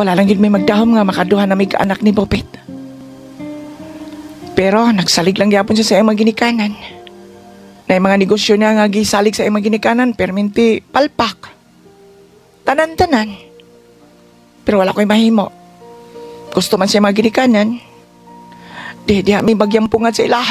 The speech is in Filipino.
wala lang yun may magdahom nga makaduha na may kaanak ni Bopet. Pero nagsalig lang yapon siya sa iyang mga ginikanan. Na yung mga negosyo niya nga gisalig sa iyang mga ginikanan, perminti palpak. Tanan-tanan. Pero wala ko'y mahimo. Gusto man siya mga ginikanan. Di may bagyang pungat sa ilaha.